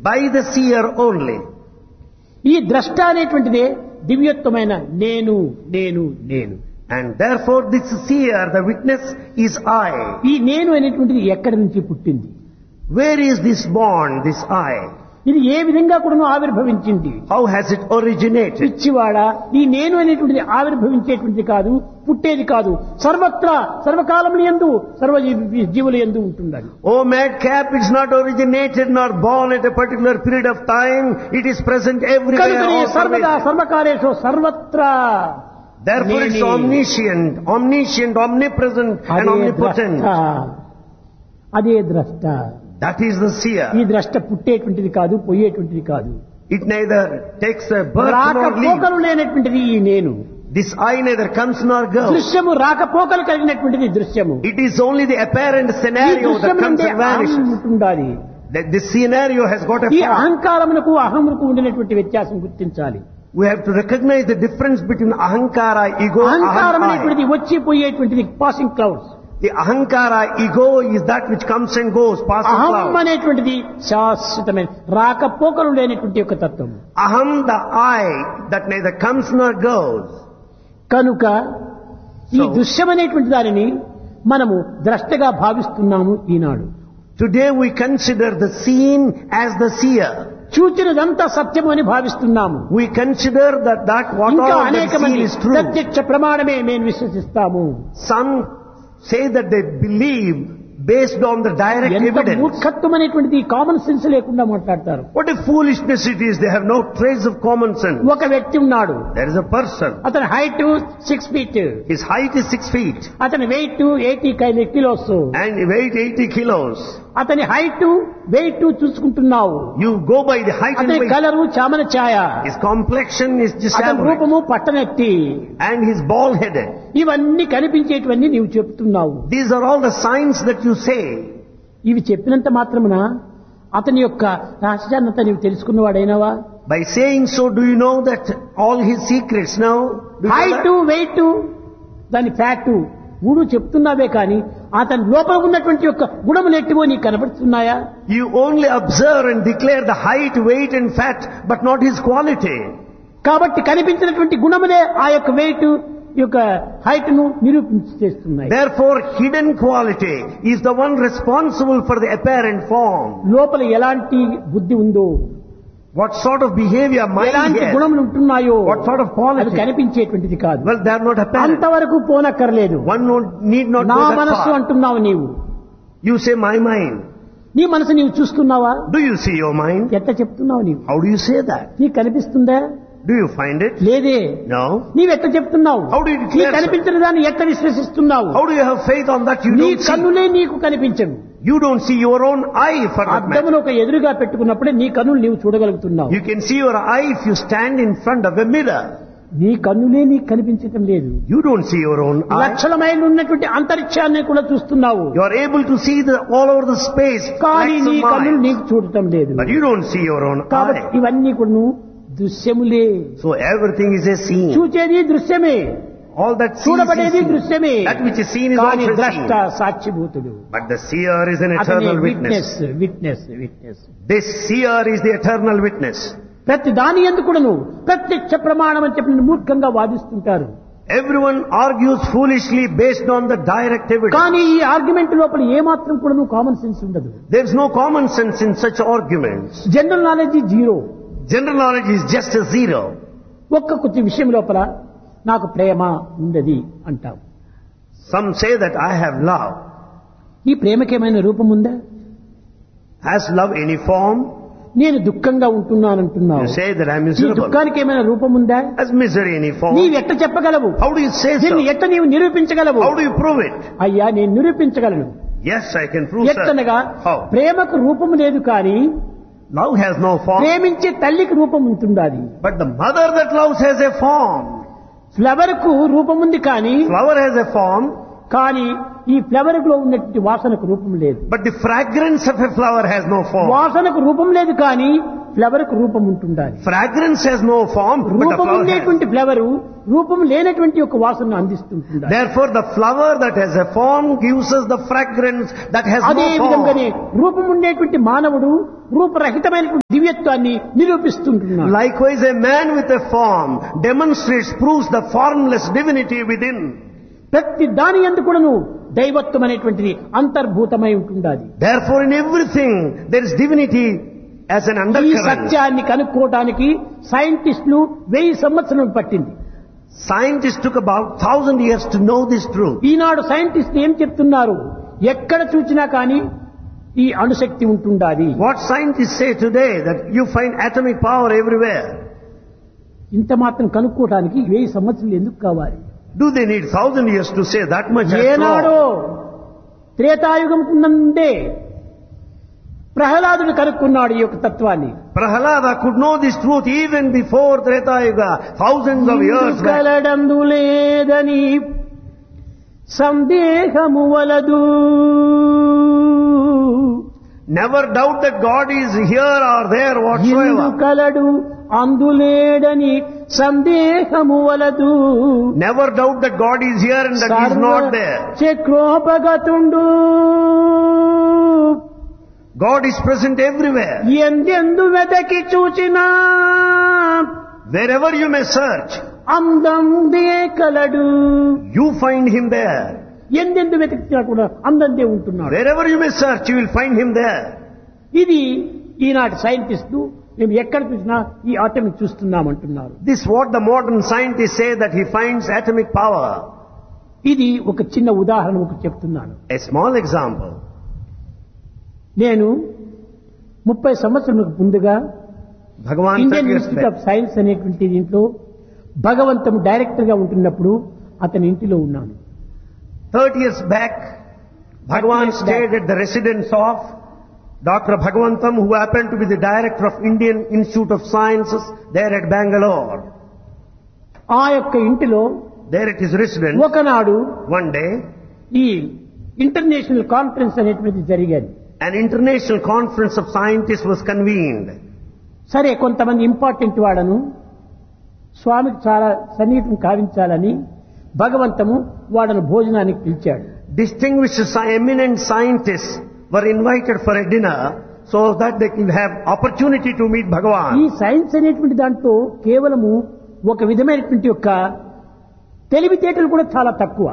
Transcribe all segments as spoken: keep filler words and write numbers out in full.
by the seer only. ఈ ద్రష్ట అనేటువంటిదే దివ్యత్వమైన నేను నేను నేను. And therefore this seer, the witness, is I. ఈ నేను అనేటువంటిది ఎక్కడి నుంచి పుట్టింది? Where is this born, this I? ఇది ఏ విధంగా కూడా ఆవిర్భవించింది? How has it originated? పిచ్చివాడా, ఈ నేను అనేటువంటిది ఆవిర్భవించేటువంటిది కాదు, పుట్టేది కాదు. సర్వత్రా సర్వకాలములు యందు సర్వ జీవుల యందు ఉంటుందని. Oh madcap, it's not originated nor born at a particular period of time. It is present everywhere. కనుకనే సర్వదా సర్వకాలేషు సర్వత్రా. Therefore it's omniscient, omniscient, omnipresent and omnipotent. అదే ద్రష్ట. That is the seer. ఈ ద్రష్ట పుట్టేటువంటిది కాదు, పోయేటువంటిది కాదు. It neither takes a birth nor రాకపోకలు leave. లేనటువంటిది ఈ నేను. This I neither comes nor goes. దృశ్యము రాకపోకలు కలిగినటువంటిది దృశ్యము. It is only the apparent ఈ scenario that దృశ్యము comes నుండి and vanishes. అహం ఉంటుండాలి. That this scenario has got a ఈ form. అహంకారమునకు అహమునకు ఉండినటువంటి వ్యత్యాసం గుర్తించాలి. We have to recognize the difference between ahankara, ego, అహంకారం aham, I. అనేటువంటిది వచ్చి పోయేటువంటిది passing clouds. The ahankara, ego is that which comes and goes, passing అహం cloud. అనేటువంటిది శాశ్వతమైన రాకపోకలు లేనటువంటి ఒక తత్వం. Aham, the I, that neither comes nor goes. కనుక ఈ So- దృశ్యం అనేటువంటి దానిని మనము ద్రష్టగా భావిస్తున్నాము ఈనాడు. Today we consider the seen as the seer. చూచినదంతా సత్యము అని భావిస్తున్నాము. We consider that that what ఇంకా all that అనేక seen మంది is true. ప్రత్యక్ష ప్రమాణమే మేము విశ్వసిస్తాము. Some say that they believe based on the direct ఎంత evidence. మూర్ఖత్వం అనేటువంటిది కామన్ సెన్స్ లేకుండా మాట్లాడతారు. What a foolishness it is. They have no trace of common sense. ఒక వ్యక్తి ఉన్నాడు, There is a person. అతని height six feet, His height is six feet అతని wait eighty kilos. and he weighs eighty kilos. అతని height weight చూసుకుంటున్నావు. You go by the height and అతని weight. Colour చామన Chaya, His complexion is just అతని average. రూపము పట్టనెత్తి, And he's bald headed. ఇవన్నీ కనిపించేటివన్నీ నీవు చెప్తున్నావు. These are all the signs that you say. ఇవి చెప్పినంత మాత్రమున అతని యొక్క రహస్యాన్నంతా నీవు తెలుసుకున్నవాడైనవా? By saying so, do you know that all his secrets now? Do you know height that? Wait దాని ఫ్యాక్ట్ మూడు చెప్తున్నావే కానీ అతని లోపల ఉన్నటువంటి యొక్క గుణములు ఎట్టివో నీకు కనబడుతున్నాయా? You only observe and declare the height, weight and fat, but not his quality. కాబట్టి కనిపించినటువంటి గుణములే ఆ యొక్క వెయిట్ యొక్క హైట్ ను నిరూపించి చేస్తున్నాయి. Therefore, hidden quality is the one responsible for the apparent form. లోపల ఎలాంటి బుద్ధి ఉందో, What sort of behavior mind ఎలాంటి he has, గుణములు ఉంటున్నాయో what sort of అది quality. కనిపించేటువంటిది కాదు. Well, they are not apparent. అంతవరకు పోనక్కర్లేదు. One no- need not నా go that మనస్సు far. అంటున్నావు నీవు. You say my mind. నీ మనసు నీవు చూస్తున్నావా? Do you see your mind? ఎట్ట చెప్తున్నావు నీవు? How do you say that? నీకు కనిపిస్తుందా? Do you find it? లేదే. No. నీవెట్ట చెప్తున్నావు? How do you నీ declare so? కనిపించిన దాన్ని ఎట్ట విశ్వసిస్తున్నావు? How do you have faith on that you నీ don't see? కన్నులే నీకు కనిపించవు. You don't see your own eye for that matter. అద్దమును ఒక ఎదురుగా పెట్టుకున్నప్పుడే నీ కన్నులు నీవు చూడగలుగుతున్నావు. You can see your eye if you stand in front of a mirror. నీ కన్నులే నీకు కనిపించటం లేదు. You don't see your own eye. లక్షల మైళ్ళు ఉన్నటువంటి అంతరిక్షాన్ని కూడా చూస్తున్నావు, You are able to see the all over the space. కానీ lakhs నీ of కన్నులు miles. నీకు చూడటం లేదు. But you don't see your own కాబట్టి eye. ఇవన్నీ కూడా దృశ్యములే. So everything is a scene. చూచేది దృశ్యమే, All that sees is చూడబడేది seen. దృశ్యమే. That which is seen is కానీ also ద్రష్ట seen. సాక్షిభూతుడు. But the seer is an అతనే eternal witness witness. Witness witness This seer is the eternal witness. ప్రతి దాని ఎందుకును ప్రత్యక్ష ప్రమాణం అని చెప్పి మూర్ఖంగా వాదిస్తుంటారు. Everyone argues foolishly based on the direct evidence. కానీ ఈ ఆర్గ్యుమెంట్ లోపల ఏమాత్రం కూడా కామన్ సెన్స్ ఉండదు. There is no common sense in such arguments. General knowledge zero. General knowledge is just a zero. ఒక్క కొద్ది విషయం లోపల నాకు ప్రేమ ఉండది అంటాం. Some say that I have love. ఈ ప్రేమకేమైనా రూపం ఉందా? Has love any form? నేను దుఃఖంగా ఉంటున్నానంటున్నావు. You say that I am ఈ miserable. దుఃఖానికి ఏమైనా రూపం ఉందా? Has misery any form? నీవు ఎట్ట చెప్పగలవు? How do you say so? దీన్ని ఎట్ట నీవు నిరూపించగలవు? How do you prove it? అయ్యా నేను నిరూపించగలను. Yes, I can prove that. ఎట్టనగా How? ప్రేమకు రూపం లేదు కానీ Love has no form. ప్రేమించే తల్లికి రూపం ఉంటుండాది. But the mother that loves has a form. Flower కు రూపం ఉంది కానీ Flower has a form. కానీ ఈ ఫ్లవర్ లో ఉన్నటువంటి వాసనకు రూపం లేదు. But the fragrance of a flower has no form. వాసనకు రూపం లేదు కానీ ఫ్లవర్ కు రూపం ఉంటుండాలి. Fragrance has no form, but the రూపం flower has. ఉండేటువంటి ఫ్లవర్ రూపం లేనటువంటి ఒక వాసనను అందిస్తుంటుంది. Therefore, the flower that has a form gives us the fragrance that has అదే no విధంగానే form. రూపం ఉండేటువంటి మానవుడు రూపరహితమైనటువంటి దివ్య దివ్యత్వాన్ని నిరూపిస్తుంటున్నాడు. Likewise, a man with a form demonstrates, proves the formless divinity within. ప్రతి దాని యందు కూడాను దైవత్వం అనేటువంటిది అంతర్భూతమై ఉంటుండాలి. Therefore, in everything there is divinity as an ఈ undercurrent. సత్యాన్ని కనుక్కోవడానికి సైంటిస్టులు వెయ్యి సంవత్సరం పట్టింది. Scientists took about thousand years to know this truth. ఈనాడు సైంటిస్టులు ఏం చెప్తున్నారు? ఎక్కడ చూసినా కానీ ఈ అణుశక్తి ఉంటుండాలి. What scientists say today, that you find atomic power everywhere. ఇంత మాత్రం కనుక్కోవడానికి వెయ్యి సంవత్సరాలు ఎందుకు కావాలి? Do they need thousand years to say that much? ఏనాడో త్రేతాయుగం నుండే ప్రహ్లాదుడు కనుక్కున్నాడు ఈ యొక్క తత్వాన్ని. Prahalada could know this truth even before Treta Yuga, thousands of years back. కలడందు లేదని సందేహము వలదు. Never doubt that God is here or there whatsoever. కలడు అందులేడని సందేహము వలదు. Never doubt that God is here and that He is not there. చక్రోపగతుండు God is present everywhere. ఎందెందు వెతకి చూచినా Wherever you may search, అందందే కలడు. you find Him there. ఎందెందు వెతికినా కూడా అందందే ఉంటున్నాడు. Wherever you may search, you will find Him there. ఇది ఈనాటి సైంటిస్టులు మేము ఎక్కడ చూసినా ఈ atomic చూస్తున్నామంటున్నారు. This is what the modern scientists say, that he finds atomic power. ఇది ఒక చిన్న ఉదాహరణ ఒకటి చెప్తున్నాను. A small example. నేను ముప్పై సంవత్సరాలకు ముందుగా Bhagavan Indian thirty years institute back. Of science అనేటువంటి దీంట్లో భగవంతం డైరెక్టర్ గా ఉంటున్నప్పుడు అతని ఇంటిలో ఉన్నాను. thirty years back, Bhagavan years stayed back. at the residence of Doctor Bhagavantam, who happened to be the director of Indian Institute of Sciences there at Bangalore. ఆ యొక్క ఇంటిలో There at his residence, ఒకనాడు one day, ఈ international conference అనేటువంటిది జరిగేది. an international conference of scientists was convened. సరే, కొంతమంది important వాడను స్వామికి చాలా సన్నిహితం కావించాలని భగవంతము వాడను భోజనానికి పిలిచాడు. Distinguished sci- eminent scientists were invited for a dinner so that they could have opportunity to meet ఈ Bhagavan. సైన్స్ అనేటువంటి దాంట్లో కేవలము ఒక విధమైనటువంటి యొక్క తెలివితేటలు కూడా చాలా తక్కువ.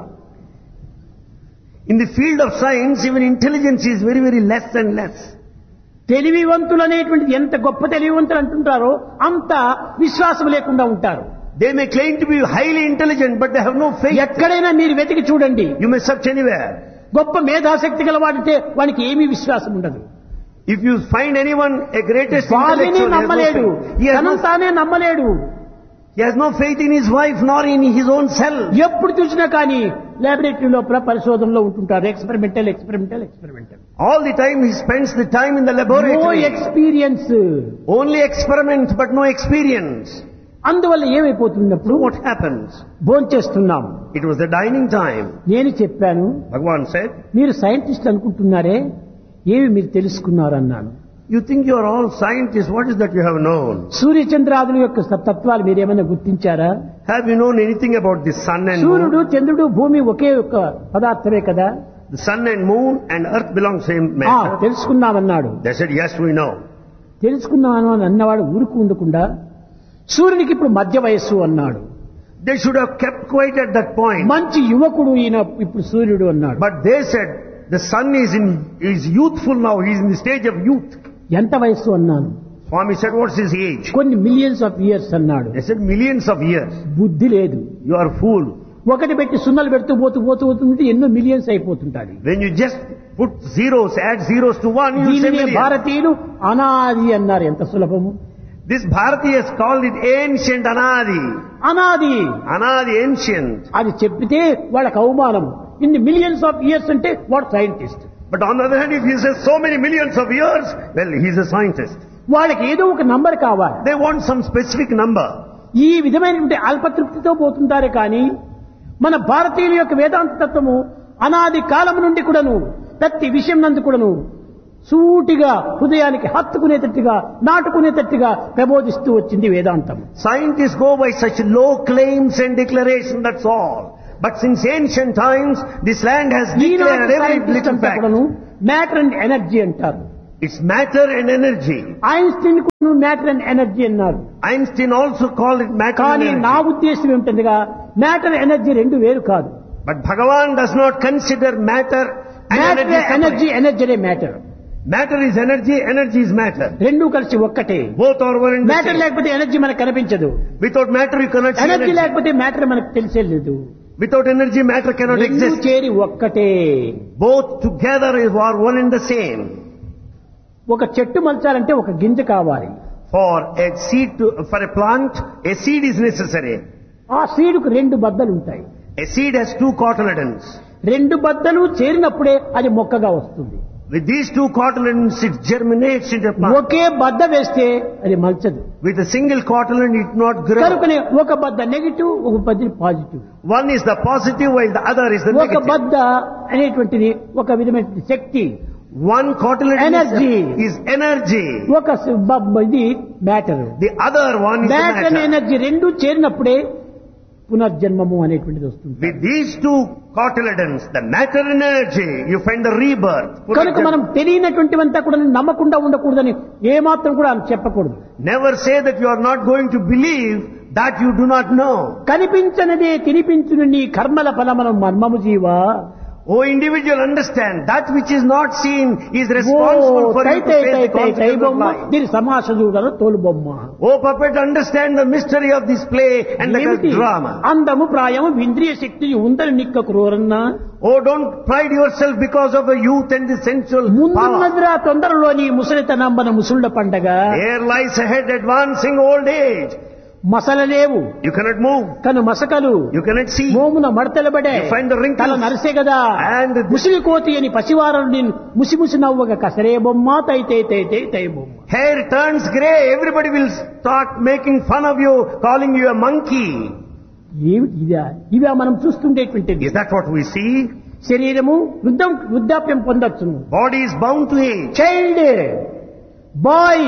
In the field of science, even intelligence is very, very less and less. తెలివివంతులు అనేటువంటిది ఎంత గొప్ప తెలివివంతులు అంటుంటారో అంత విశ్వాసం లేకుండా ఉంటారు. They may claim to be highly intelligent, but they have no faith. ఎక్కడైనా మీరు వెతికి చూడండి, You may search anywhere. గొప్ప మేధాశక్తి గలవాడితే వానికి ఏమీ విశ్వాసం ఉండదు. If you find anyone a greatest వారిని intellectual, he has no నమ్మలేడు, faith. He has తనను no, తానే నమ్మలేడు. he has no faith in his wife nor in his own self. ఎప్పుడు చూసినా కానీ లాబొరేటరీ లోపల పరిశోధనలో ఉంటుంటారు. Experimental experimental experimental All the time he spends the time in the no laboratory. Experience. Only experiment but no experience. అందువల్ల ఏమైపోతున్నప్పుడు What happens? భోంచేస్తున్నాం. It was the dining time. నేను చెప్పాను, Bhagavan said, మీరు సైంటిస్ట్ అనుకుంటున్నారే, ఏమి మీరు తెలుసుకున్నారు అన్నాను. you think you are all scientists, what is that you have known? సూర్యచంద్రాదుల యొక్క తత్వాలు మీరేమైనా గుర్తించారా? Have you known anything about the sun and సూర్యుడు, moon? చంద్రుడు, భూమి ఒకే ఒక్క పదార్థమే కదా. The sun and moon and earth belong same ఆ, matter. తెలుసుకున్నామన్నాడు. They said, yes, we know. తెలుసుకున్నాను అని అన్నవాడు ఊరుకు ఉండకుండా సూర్యునికి ఇప్పుడు మధ్య వయస్సు అన్నాడు. They should have kept quiet at that point. మంచి యువకుడు ఈయన ఇప్పుడు సూర్యుడు అన్నాడు. But they said, the sun is in is youthful now, he is in the stage of youth. ఎంత వయస్సు అన్నాను. Swami said, what's his age? కొన్ని మిలియన్స్ ఆఫ్ ఇయర్స్ అన్నాడు. They said, millions of years. బుద్ధి లేదు. You are fool. ఒకటి పెట్టి సున్నలు పెడుతూ పోతూ పోతూ పోతుంటే ఎన్నో millions అయిపోతుంటాయి. When you just put zeros, add zeros to one, you say దీనినే millions. భారతీయులు అనాది అన్నారు. ఎంత సులభము. This Bharatiyas called it ancient Anadi. అనాది Anadi, ancient. అది చెప్పితే వాళ్ళకి అవమానం. ఇన్ని మిలియన్స్ ఆఫ్ ఇయర్స్ అంటే వాడు scientist. But on the other hand, if he says so many millions of years, well, he's a scientist. వాళ్ళకి ఏదో ఒక నంబర్ కావాలి. They want some specific number. ఈ విధమైనటువంటి అల్పతృప్తితో పోతుంటారే కానీ మన భారతీయుల యొక్క వేదాంత తత్వము అనాది కాలం నుండి కూడాను ప్రతి విషయం నందు కూడాను సూటిగా హృదయానికి హత్తుకునేటట్టుగా నాటుకునేటట్టుగా ప్రబోధిస్తూ వచ్చింది వేదాంతం. Scientists go by such low claims and declaration, that's all. But since ancient times, this land has declared every little fact. Matter and energy అంటారు. It's matter and energy. Einstein కు మ్యాటర్ అండ్ ఎనర్జీ అన్నారు. Einstein also called it matter and కానీ నా energy. ఉద్దేశం ఏమిటందిగా matter energy రెండు వేరు కాదు. But Bhagavan does not consider matter and matter energy energy separate. Energy matter Matter is energy, energy is matter. రెండు కలిసి ఒక్కటే. Both are one and the matter same. లేకపోతే ఎనర్జీ మనకు కనిపించదు. Without matter you cannot see energy energy. లేకపోతే matter మనకు తెలిసే లేదు. Without energy matter cannot రెండు exist. చేరి ఒక్కటే. Both together are one and the same. ఒక చెట్టు మలచాలంటే ఒక గింజ కావాలి. For a seed to, for a plant, a seed is necessary. ఆ సీడుకు రెండు బద్దలు ఉంటాయి. A seed has two cotyledons. రెండు బద్దలు చేరినప్పుడే అది మొక్కగా వస్తుంది. With these two cotyledons it germinates into a plant. ఒకే బద్ద వేస్తే అది మలచదు. With a single cotyledon it not grow. కనుకనే ఒక బద్ద నెగిటివ్, ఒక బద్ద positive. One is the positive while the other is the ఒక negative. బద్ద అనేటువంటిది ఒక విధమైన శక్తి, One cotyledon Energy. is, is energy. ఒక స- బ- ఇది matter. The other one is the matter and matter. Energy రెండు చేరినప్పుడే పునర్జన్మము అనేటువంటిది వస్తుంది. With these two cotyledons, the matter and energy, you find the rebirth. కనుక మనం తెలియనటువంటివంతా కూడా నమ్మకుండా ఉండకూడదని ఏమాత్రం కూడా చెప్పకూడదు. Never say that you are not going to believe that you do not know. కనిపించనిదే తినిపించును నీ కర్మల ఫలమనం మర్మము జీవా. Oh individual, understand that which is not seen is responsible for you to face the consequences of life. దీని సమాస చూడను తోలు బొమ్మ. Oh puppet, understand the mystery of this play and the ఏమిటి? drama. అందము ప్రాయము ఇంద్రియ శక్తి ఉందని నిక్క క్రూరన్నా. Oh, don't pride yourself because of the youth and the sensual power. ముందున్నదిరా తొందరలోని ముసలితనంబన ముసుళ్ళ పండగ. Here lies ahead advancing old age. మసలలేవు You cannot move. కను మసకలు You cannot see. మోమున మడతలబడే You find the wrinkles. తల నరిసే కదా. And the- ముసిలి కోతి అని పసివారం నిన్ను ముసి ముసి నవ్వగా కసరే బొమ్మ తై తై తై తై తై బొమ్మ. Hair turns grey. Everybody will start making fun of you, calling you a monkey. ఏమిటి ఇదా? ఇవా మనం చూస్తుండేటువంటిది. Is that what we see? శరీరము వృద్ధం వృద్ధాప్యం పొందొచ్చును. Body is bound to age. Child, bye,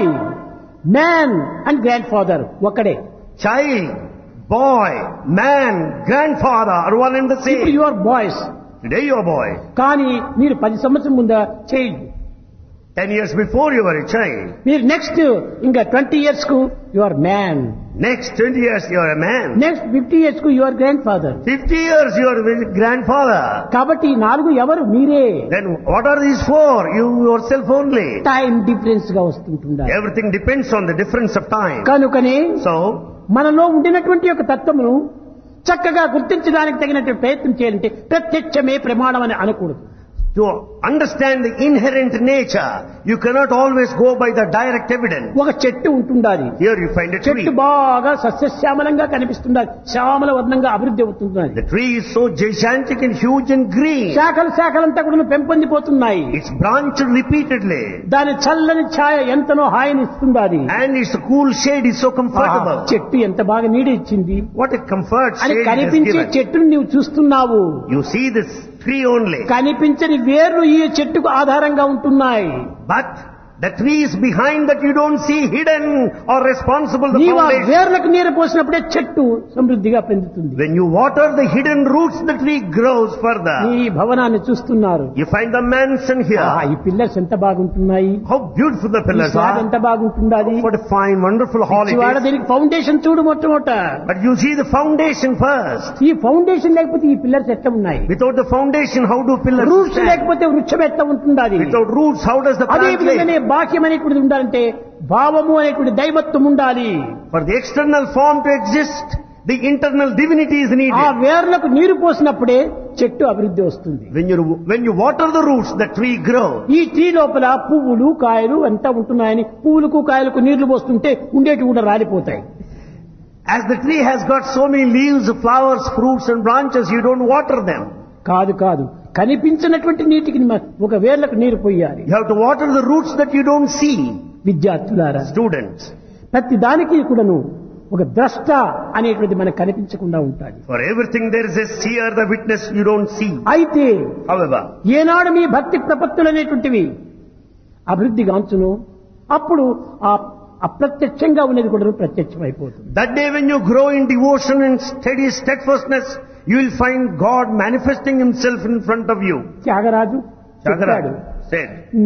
man and grand father ఒక్కడే. Child, boy, man, grandfather are one and the ఇప్పుడు same. You are boys. Today you are a boy. కానీ మీరు పది సంవత్సరం ముందు child. Ten years before you were a child. మీరు next ఇంకా twenty years కు you are man. Next twenty years you are a man. Next fifty years కు you are grand father. Fifty years you are a grandfather. కాబట్టి ఈ నాలుగు ఎవరు? మీరే. Then what are these for? You yourself only. Time difference గా వస్తుంటుండాలి. Everything depends on the difference of time. కనుకనే So, మనలో ఉండినటువంటి యొక్క తత్వమును చక్కగా గుర్తించడానికి తగినటువంటి ప్రయత్నం చేయాలంటే ప్రత్యక్షమే ప్రమాణం అని అనకూడదు. to understand the inherent nature, you cannot always go by the direct evidence. ఒక చెట్టు ఉంటుండాలి. Here you find a tree. చెట్టు బాగా సస్యశ్యామలంగా కనిపిస్తుండాలి. శ్యామల వర్ణంగా అభివృద్ధి అవుతుండాలి. The tree is so gigantic and huge and green. శాఖలు శాఖలంతా కూడా పెంపొందిపోతున్నాయి. It's branched repeatedly. దాని చల్లని ఛాయ ఎంతనో హాయిని ఇస్తుండాలి. And its cool shade is so comfortable. చెట్టు ఎంత బాగా నీడ ఇచ్చింది What a comfort అని shade it has కనిపించే given. చెట్టును నీవు చూస్తున్నావు. You see this tree only. కనిపించని వేర్లు ఈ చెట్టుకు ఆధారంగా ఉంటున్నాయి. But the tree is behind that you don't see, hidden or responsible the నీవు ఆ foundation. వేర్లకు నీరు పోసినప్పుడే చెట్టు సమృద్ధిగా పెంచుతుంది. When you water the hidden roots, the tree grows further. ఈ భవనాన్ని చూస్తున్నారు. You find the mansion here. ఆ, ఈ పిల్లర్స్ ఎంత బాగుంటున్నాయి. How beautiful the ఈ pillars స్లాబ్ are. ఎంత బాగుంటుండాలి. What a fine, wonderful hall it ఇవాళ is. దీనికి ఫౌండేషన్ చూడు మొట్టమొదట. But you see the foundation first. ఈ ఫౌండేషన్ లేకపోతే ఈ పిల్లర్స్ ఎట్లా ఉన్నాయి. Without the foundation, how do pillars roots stand? లేకపోతే వృక్షం ఎట్లా ఉంటుండాలి. Without roots, how does the అదే plant విధంగానే live? బాహ్యం అనేటువంటి ఉండాలంటే భావము అనేటువంటి దైవత్వం ఉండాలి. For the external form to exist, the internal divinity is ఆ needed. వేర్లకు నీరు పోసినప్పుడే చెట్టు అభివృద్ధి వస్తుంది. When you when you water the roots, the tree grows. ఈ ట్రీ లోపల పువ్వులు కాయలు అంతా ఉంటున్నాయని పువ్వులకు కాయలకు నీళ్లు పోస్తుంటే ఉండేటి కూడా రాలిపోతాయి. As the tree has got so many leaves, flowers, fruits and branches, you don't water them. కాదు కాదు కనిపించినటువంటి నీటికి మ- ఒక వేర్లకు నీరు పోయాలి. You have to water the roots that you don't see. విద్యార్థులారా, Students, ప్రతి దానికి కూడాను ఒక ద్రష్ట అనేటువంటి మనకు కనిపించకుండా ఉంటాయి. for everything there is a seer, the witness you don't see. అయితే However, ఏనాడు మీ భక్తి ప్రపత్తులు అనేటువంటివి అభివృద్ధి గాంచును అప్పుడు ఆ అప్రత్యక్షంగా ఉన్నది కూడా ప్రత్యక్షమైపోతుంది. that day when you grow in devotion and steady steadfastness, you will find God manifesting himself in front of you. Tyagaraju చెప్పాడు. Tyagaraja said,